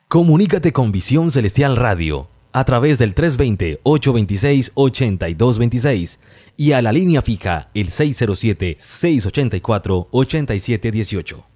Comunícate con Visión Celestial Radio a través del 320-826-8226 y a la línea fija el 607-684-8718.